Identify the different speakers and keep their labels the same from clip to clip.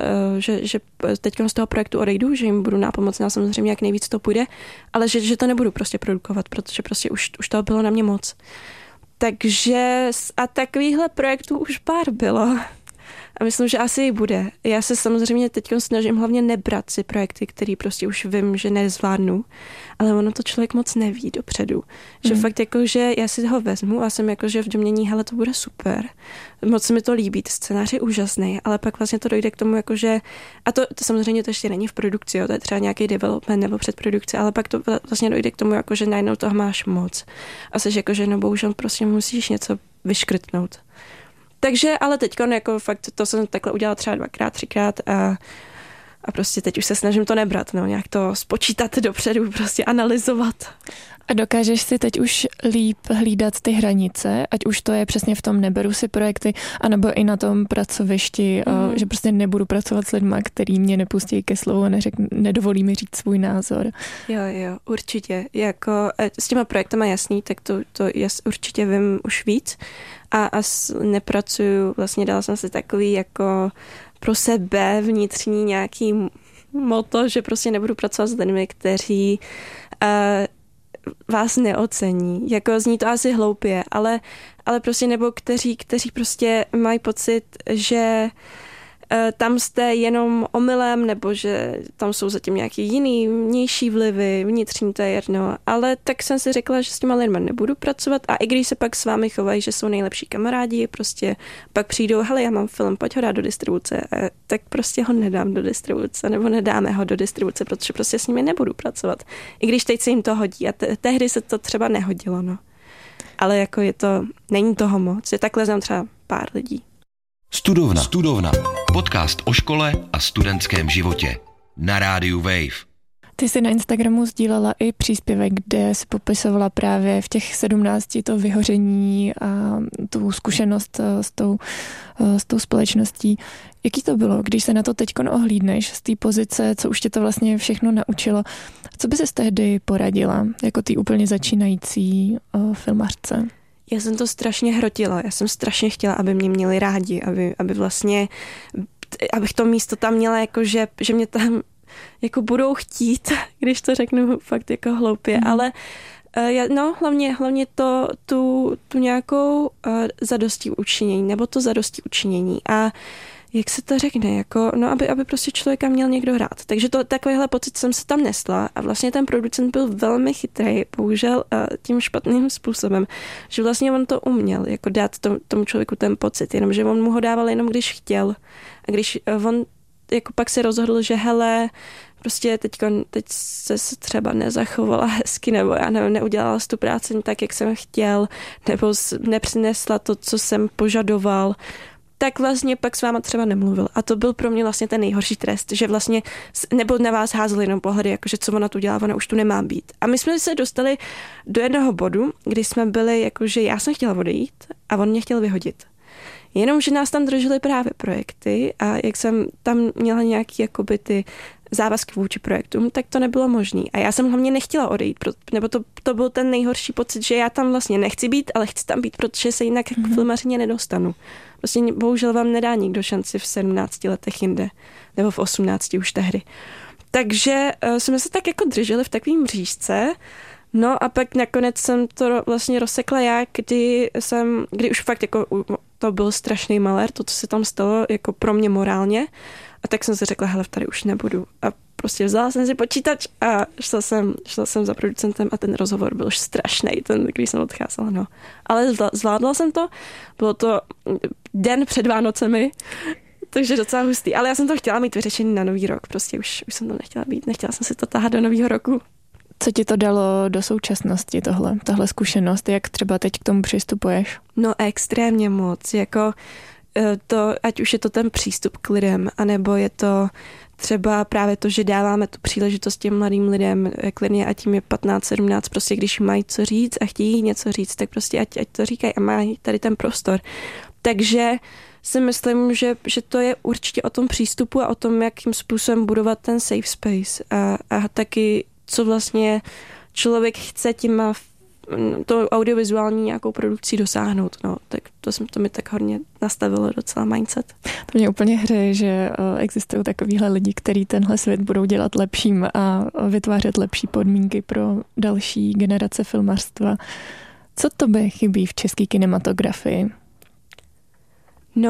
Speaker 1: že teď z toho projektu odejdu, že jim budu nápomocná, samozřejmě jak nejvíc to půjde, ale že to nebudu prostě produkovat, protože prostě už toho bylo na mě moc. Takže a takovýchhle projektů už pár bylo. A myslím, že asi i bude. Já se samozřejmě teď snažím hlavně nebrat si projekty, které prostě už vím, že nezvládnu, ale ono to člověk moc neví dopředu. Že fakt jako, že já si ho vezmu a jsem jako, že v domění, hele, to bude super. Moc se mi to líbí, scénář je úžasný, ale pak vlastně to dojde k tomu, jako, že a to samozřejmě to ještě není v produkci, jo, to je třeba nějaký development nebo předprodukce, ale pak to vlastně dojde k tomu, jako, že najednou toho máš moc. A jsi jako, že no bohužel prostě musíš něco vyškrtnout. Takže, ale teďko jako fakt to jsem takhle udělala třeba 2x, 3x a prostě teď už se snažím to nebrat, no, nějak to spočítat dopředu, prostě analyzovat.
Speaker 2: A dokážeš si teď už líp hlídat ty hranice, ať už to je přesně v tom neberu si projekty, anebo i na tom pracovišti, že prostě nebudu pracovat s lidma, který mě nepustí ke slovu a nedovolí mi říct svůj názor.
Speaker 1: Jo, určitě. Jako s těma projektama jasný, tak to určitě vím už víc a nepracuju, vlastně dala jsem si takový jako pro sebe vnitřní nějaký motto, že prostě nebudu pracovat s lidmi, kteří vás neocení. Jako zní to asi hloupě, ale prostě nebo kteří prostě mají pocit, že tam jste jenom omylem, nebo že tam jsou zatím nějaký jiný, vnější vlivy, vnitřní, to je jedno. Ale tak jsem si řekla, že s těma lidma nebudu pracovat a i když se pak s vámi chovají, že jsou nejlepší kamarádi, prostě pak přijdou, hele, já mám film, pojď ho dát do distribuce, tak prostě ho nedám do distribuce, nebo nedáme ho do distribuce, protože prostě s nimi nebudu pracovat. I když teď se jim to hodí a tehdy se to třeba nehodilo, no. Ale jako není toho moc, je takhle znám třeba pár lidí.
Speaker 3: Studovna. Podcast o škole a studentském životě. Na rádiu Wave.
Speaker 2: Ty jsi na Instagramu sdílela i příspěvek, kde jsi popisovala právě v těch 17 to vyhoření a tu zkušenost s tou společností. Jaký to bylo, když se na to teďkon ohlídneš z té pozice, co už tě to vlastně všechno naučilo? Co by ses tehdy poradila jako ty úplně začínající filmařce?
Speaker 1: Já jsem to strašně hrotila. Já jsem strašně chtěla, aby mě měli rádi, aby vlastně, abych to místo tam měla, jako že mě tam jako budou chtít, když to řeknu fakt jako hloupě, ale hlavně tu nějakou zadostí učinění, nebo to zadostí učinění a jak se to řekne, jako, no, aby prostě člověka měl někdo rád. Takže takovýhle pocit jsem se tam nesla a vlastně ten producent byl velmi chytrý, bohužel tím špatným způsobem, že vlastně on to uměl, jako dát tomu člověku ten pocit, jenomže on mu ho dával jenom když chtěl. A když on jako pak se rozhodl, že hele, prostě teď se třeba nezachovala hezky, nebo já nevím, neudělala tu práci tak, jak jsem chtěl, nebo nepřinesla to, co jsem požadoval, tak vlastně pak s váma třeba nemluvil. A to byl pro mě vlastně ten nejhorší trest, že vlastně, nebo na vás házeli jenom pohledy, jakože co ona tu dělá, ona už tu nemá být. A my jsme se dostali do jednoho bodu, kdy jsme byli, jakože já jsem chtěla odejít a on mě chtěl vyhodit. Jenomže nás tam držely právě projekty a jak jsem tam měla nějaký jakoby ty závazky vůči projektům, tak to nebylo možné. A já jsem hlavně nechtěla odejít, nebo to byl ten nejhorší pocit, že já tam vlastně nechci být, ale chci tam být, protože se jinak k filmařině nedostanu. Prostě bohužel vám nedá nikdo šanci v 17 letech jinde, nebo v 18 už tehdy. Takže jsme se tak jako drželi v takovým mřížce, no a pak nakonec jsem to vlastně rozsekla já, kdy už fakt jako to byl strašný malér, to, co se tam stalo, jako pro mě morálně. A tak jsem si řekla, hele, tady už nebudu. A prostě vzala jsem si počítač a šla jsem za producentem a ten rozhovor byl už strašný, když jsem odcházela, no. Ale zvládla jsem to, bylo to den před Vánocemi, takže docela hustý. Ale já jsem to chtěla mít vyřešený na nový rok, prostě už jsem to nechtěla být, nechtěla jsem si to tahat do nového roku.
Speaker 2: Co ti to dalo do současnosti, tahle zkušenost? Jak třeba teď k tomu přistupuješ?
Speaker 1: No extrémně moc, jako to, ať už je to ten přístup k lidem, anebo je to třeba právě to, že dáváme tu příležitost těm mladým lidem, klidně ať jim je 15, 17, prostě když mají co říct a chtějí něco říct, tak prostě ať to říkají a mají tady ten prostor. Takže si myslím, že to je určitě o tom přístupu a o tom, jakým způsobem budovat ten safe space a taky, co vlastně člověk chce těma to audiovizuální nějakou produkcí dosáhnout. No, tak to mi tak hodně nastavilo docela mindset.
Speaker 2: To mě úplně hřeje, že existují takovýhle lidi, kteří tenhle svět budou dělat lepším a vytvářet lepší podmínky pro další generace filmařstva. Co tobě chybí v české kinematografii?
Speaker 1: No,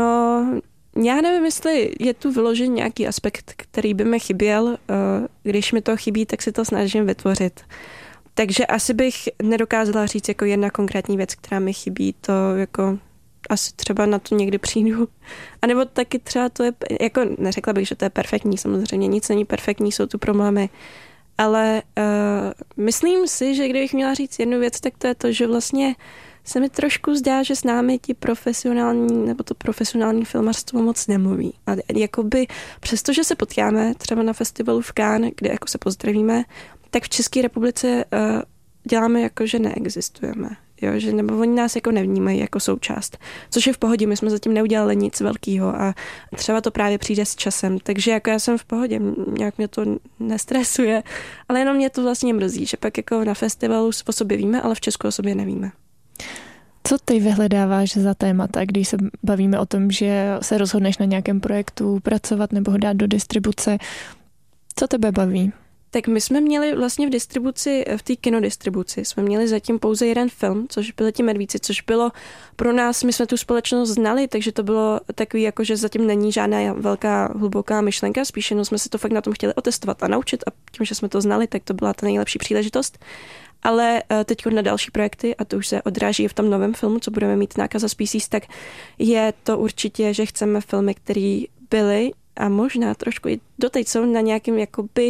Speaker 1: já nevím, jestli je tu vyložen nějaký aspekt, který by mi chyběl. Když mi to chybí, tak si to snažím vytvořit. Takže asi bych nedokázala říct jako jedna konkrétní věc, která mi chybí. To jako asi třeba na to někdy přijdu. A nebo taky třeba to je, jako neřekla bych, že to je perfektní, samozřejmě nic není perfektní, jsou tu problémy. Ale myslím si, že kdybych měla říct jednu věc, tak to je to, že vlastně se mi trošku zdá, že s námi ti profesionální, nebo to profesionální filmařstvo moc nemluví. A jakoby přestože se potkáme třeba na festivalu v Cannes, kde jako se pozdravíme, tak v České republice děláme jako, že neexistujeme. Jo, že nebo oni nás jako nevnímají jako součást. Což je v pohodě, my jsme zatím neudělali nic velkého a třeba to právě přijde s časem. Takže jako já jsem v pohodě, nějak mě to nestresuje, ale jenom mě to vlastně mrzí, že pak jako na festivalu o sobě víme, ale v Česku o sobě nevíme.
Speaker 2: Co ty vyhledáváš za témata, když se bavíme o tom, že se rozhodneš na nějakém projektu pracovat nebo ho dát do distribuce? Co tebe baví?
Speaker 1: Tak my jsme měli vlastně v distribuci, v té kinodistribuci, jsme měli zatím pouze jeden film, což byli Ti medvíci, což bylo pro nás, my jsme tu společnost znali, takže to bylo takový, jako že zatím není žádná velká, hluboká myšlenka, spíš jenom jsme si to fakt na tom chtěli otestovat a naučit a tím, že jsme to znali, tak to byla ta nejlepší příležitost. Ale teď na další projekty, a to už se odráží v tom novém filmu, co budeme mít Nákaza Species, tak je to určitě, že chceme filmy, které byly a možná trošku i doteď jsou na nějakým jakoby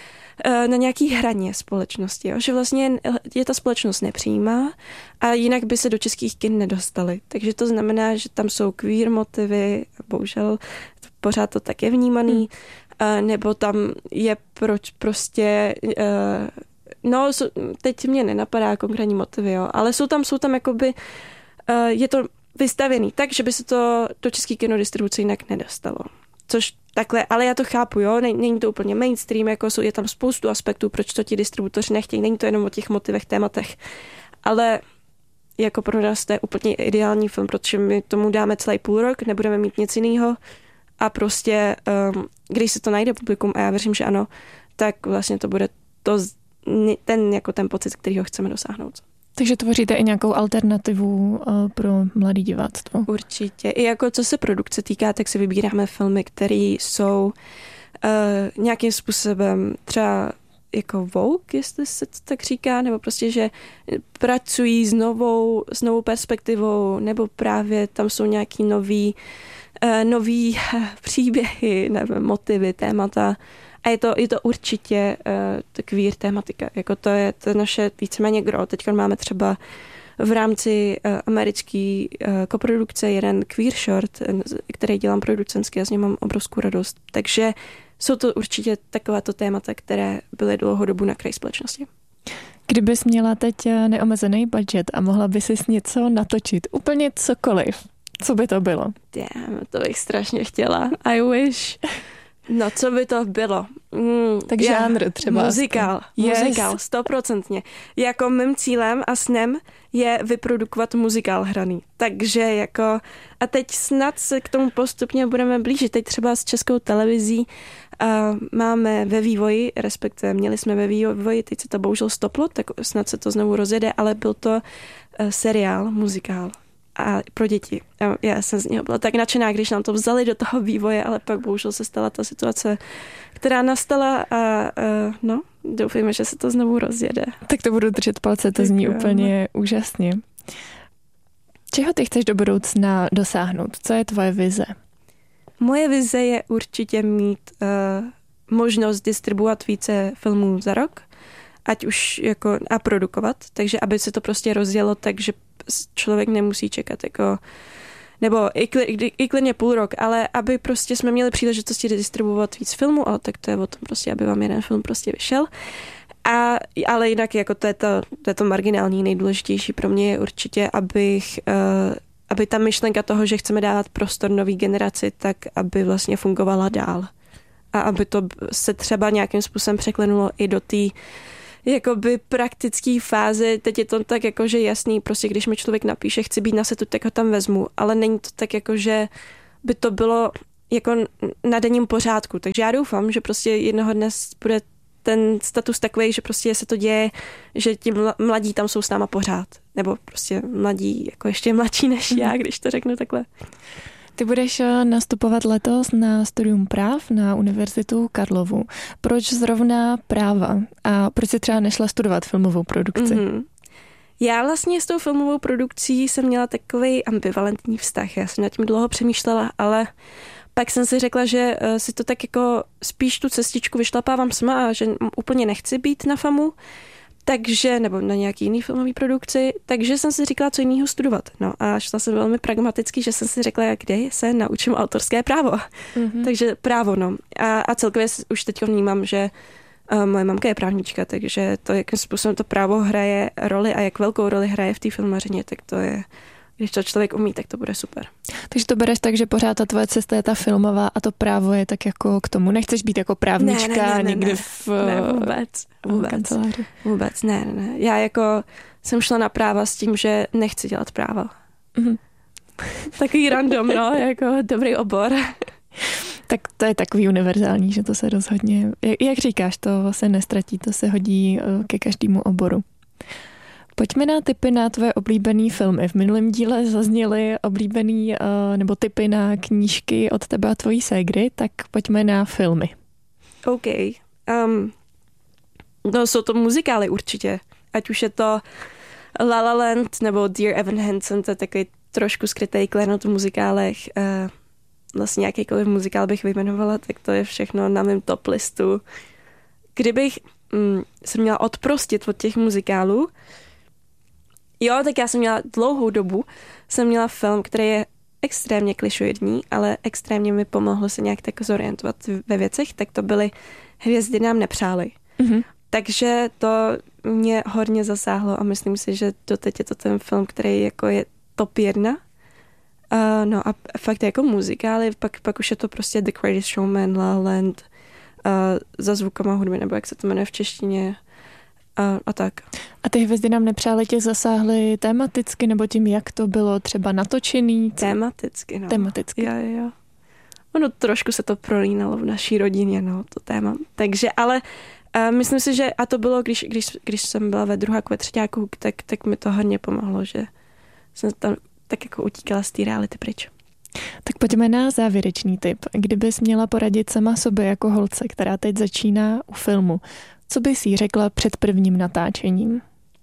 Speaker 1: na nějaký hraně společnosti, jo? Že vlastně je ta společnost nepřijímá a jinak by se do českých kin nedostali. Takže to znamená, že tam jsou queer motivy, bohužel pořád to tak je vnímaný, nebo tam je proč prostě no, teď mě nenapadá konkrétní motivy, jo, ale jsou tam jakoby, je to vystavěný tak, že by se to do české kinodistribuce jinak nedostalo. Což takhle, ale já to chápu, jo, není to úplně mainstream, jako je tam spoustu aspektů, proč to ti distributoři nechtějí, není to jenom o těch motivech, tématech, ale jako pro nás to je úplně ideální film, protože my tomu dáme celý půl rok, nebudeme mít nic jiného a prostě, když se to najde publikum, a já věřím, že ano, tak vlastně to bude ten pocit, který ho chceme dosáhnout.
Speaker 2: Takže tvoříte i nějakou alternativu pro mladý diváctvo?
Speaker 1: Určitě. I jako co se produkce týká, tak si vybíráme filmy, které jsou nějakým způsobem třeba jako woke, jestli se to tak říká, nebo prostě, že pracují s novou perspektivou, nebo právě tam jsou nějaký nový příběhy, nebo motivy, témata. A je to určitě queer tématika. Jako to je naše víceméně gro. Teď máme třeba v rámci americké koprodukce jeden queer short, který dělám producensky a s ním mám obrovskou radost. Takže jsou to určitě takovéto témata, které byly dlouhou dobu na kraji společnosti.
Speaker 2: Kdybys měla teď neomezený budget a mohla by si něco natočit, úplně cokoliv, co by to bylo?
Speaker 1: To bych strašně chtěla. I wish. No, co by to bylo?
Speaker 2: Tak žánr třeba.
Speaker 1: Muzikál, 100%. Jako mým cílem a snem je vyprodukovat muzikál hraný. Takže jako, a teď snad se k tomu postupně budeme blížit. Teď třeba s Českou televizí máme ve vývoji, respektive měli jsme ve vývoji, teď se to bohužel stoplo, tak snad se to znovu rozjede, ale byl to seriál, muzikál. A pro děti. Já jsem z něho byla tak nadšená, když nám to vzali do toho vývoje, ale pak bohužel se stala ta situace, která nastala a no, doufejme, že se to znovu rozjede.
Speaker 2: Tak to budu držet palce, to zní úplně úžasně. Čeho ty chceš do budoucna dosáhnout? Co je tvoje vize?
Speaker 1: Moje vize je určitě mít možnost distribuovat více filmů za rok, ať už jako a produkovat, takže aby se to prostě rozjelo, takže člověk nemusí čekat jako, nebo i klidně půl rok, ale aby prostě jsme měli příležitosti distribuovat víc filmů, ale tak to je o tom prostě, aby vám jeden film prostě vyšel. Ale jinak jako to je to marginální, nejdůležitější pro mě je určitě, aby ta myšlenka toho, že chceme dávat prostor nový generaci, tak aby vlastně fungovala dál. A aby to se třeba nějakým způsobem překlenulo i do té jakoby praktický fázi, teď je to tak jako, že jasný, prostě když mi člověk napíše, chci být na setu, tak ho tam vezmu, ale není to tak jako, že by to bylo jako na denním pořádku, takže já doufám, že prostě jednoho dne bude ten status takový, že prostě se to děje, že ti mladí tam jsou s náma pořád, nebo prostě mladí, jako ještě mladší než já, když to řeknu takhle.
Speaker 2: Ty budeš nastupovat letos na studium práv na Univerzitu Karlovu. Proč zrovna práva? A proč jsi třeba nešla studovat filmovou produkci?
Speaker 1: Já vlastně s tou filmovou produkcí jsem měla takový ambivalentní vztah. Já jsem nad tím dlouho přemýšlela, ale pak jsem si řekla, že si to tak jako spíš tu cestičku vyšlapávám sama a že úplně nechci být na FAMu, takže, nebo na nějaký jiný filmový produkci, takže jsem si říkala, co jiného studovat. No a šla jsem velmi pragmaticky, že jsem si řekla, kde se naučím autorské právo. Takže právo, no. A celkově už teď vnímám, že moje mamka je právnička, takže to, jakým způsobem to právo hraje roli a jak velkou roli hraje v té filmařině, tak to je, když to člověk umí, tak to bude super.
Speaker 2: Takže to bereš tak, že pořád ta tvoje cesta je ta filmová a to právo je tak jako k tomu. Nechceš být jako právnička někde v
Speaker 1: kanceláři? Vůbec, ne. Já jako jsem šla na práva s tím, že nechci dělat práva. Takový random, no, jako dobrý obor.
Speaker 2: Tak to je takový univerzální, že to se rozhodně, jak říkáš, to se nestratí, to se hodí ke každému oboru. Pojďme na tipy na tvoje oblíbený filmy. V minulém díle zazněly oblíbený nebo tipy na knížky od tebe a tvojí ségry, tak pojďme na filmy.
Speaker 1: OK. No jsou to muzikály určitě. Ať už je to La La Land nebo Dear Evan Hansen, to je takový trošku skrytý klenot v muzikálech. Vlastně jakýkoliv muzikál bych vyjmenovala, tak to je všechno na mém top listu. Kdybych se měla odprostit od těch muzikálů, tak já jsem měla dlouhou dobu, jsem měla film, který je extrémně klišoidní, ale extrémně mi pomohlo se nějak tak zorientovat ve věcech, tak to byly Hvězdy nám nepřály. Takže to mě hodně zasáhlo a myslím si, že doteď je to ten film, který jako je top 1. No a fakt jako muzikály, pak už je to prostě The Greatest Showman, La La Land, za zvukama hudby, nebo jak se to jmenuje v češtině a tak.
Speaker 2: A ty Hvězdy nám nepřáli, tě zasáhly tematicky, nebo tím, jak to bylo třeba natočený?
Speaker 1: Tematicky, no.
Speaker 2: Tematicky.
Speaker 1: Jo. Ono trošku se to prolínalo v naší rodině, no, to téma. Takže, ale myslím si, že a to bylo, když jsem byla ve druháku, ve třetíku, tak mi to hodně pomohlo, že jsem tam tak jako utíkala z té reality pryč.
Speaker 2: Tak pojďme na závěrečný tip. Kdybys měla poradit sama sobě jako holce, která teď začíná u filmu, co bys jí řekla před prvním natáčením?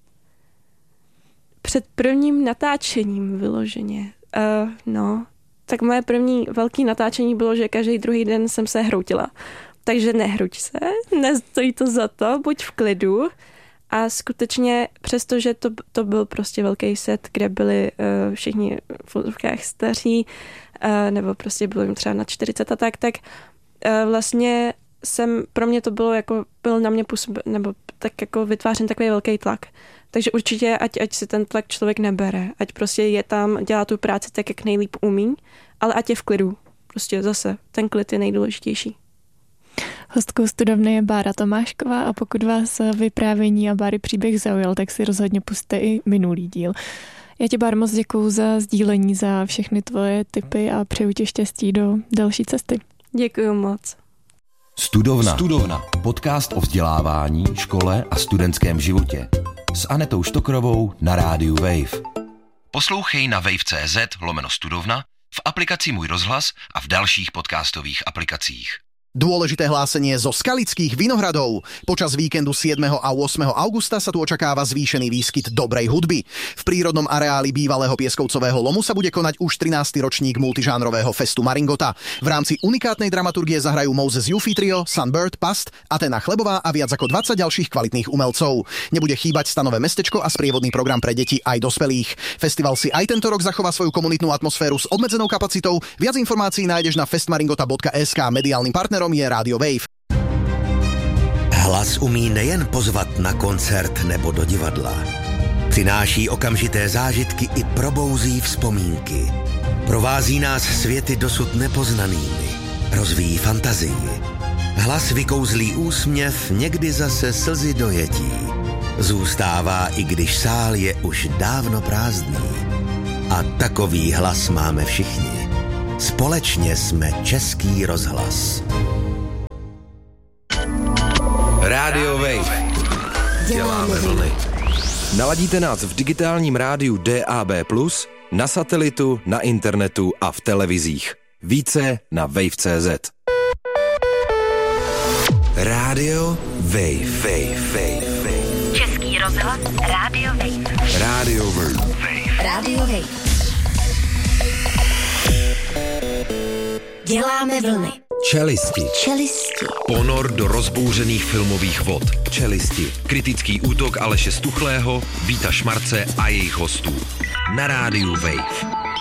Speaker 2: Před prvním natáčením
Speaker 1: vyloženě? Tak moje první velké natáčení bylo, že každý druhý den jsem se hroutila. Takže nehruď se, nestojí to za to, buď v klidu. A skutečně, přestože to byl prostě velký set, kde byli všichni v fotovkách staří, nebo prostě bylo jim třeba na 40 a tak vlastně pro mě to bylo jako, byl na mě nebo tak jako vytvářen takový velký tlak. Takže určitě, ať si ten tlak člověk nebere, ať prostě je tam, dělá tu práci tak, jak nejlíp umí, ale ať je v klidu. Prostě zase, ten klid je nejdůležitější.
Speaker 2: Hostkou studovny je Bára Tomášková a pokud vás vyprávění a Báry příběh zaujal, tak si rozhodně pusťte i minulý díl. Já ti, Báro, moc děkuju za sdílení, za všechny tvoje tipy a přeju ti štěstí do další cesty.
Speaker 1: Děkuju moc.
Speaker 3: Studovna. Podcast o vzdělávání, škole a studentském životě. S Anetou Štokrovou na rádiu Wave. Poslouchej na wave.cz/studovna, v aplikaci Můj rozhlas a v dalších podcastových aplikacích.
Speaker 4: Dôležité hlásenie zo Skalických Vinohradov. Počas víkendu 7. a 8. augusta sa tu očakáva zvýšený výskyt dobrej hudby. V prírodnom areáli bývalého pieskovcového lomu sa bude konať už 13. ročník multižánrového festu Maringota. V rámci unikátnej dramaturgie zahrajú Moses Yuffie Trio, Sunbird, Past, Atena Chlebová a viac ako 20 ďalších kvalitných umelcov. Nebude chýbať stanové mestečko a sprievodný program pre deti aj dospelých. Festival si aj tento rok zachová svoju komunitnú atmosféru s obmedzenou kapacitou. Viac informácií nájdeš na festmaringota.sk. Mediálnym partnerom je Radio Wave.
Speaker 5: Hlas umí nejen pozvat na koncert nebo do divadla. Přináší okamžité zážitky i probouzí vzpomínky. Provází nás světy dosud nepoznanými. Rozvíjí fantazii. Hlas vykouzlí úsměv, někdy zase slzy dojetí. Zůstává, i když sál je už dávno prázdný. A takový hlas máme všichni. Společně jsme Český rozhlas.
Speaker 3: Rádio Wave. Děláme vlny. Naladíte nás v digitálním rádiu DAB+, na satelitu, na internetu a v televizích. Více na wave.cz. Rádio Wave.
Speaker 6: Český rozhlas Rádio Wave.
Speaker 3: Rádio Wave.
Speaker 6: Rádio Wave. Děláme vlny.
Speaker 3: Čelisti. Ponor do rozbouřených filmových vod. Čelisti. Kritický útok Aleše Stuchlého, Víta Šmarce a jejich hostů. Na rádiu Wave.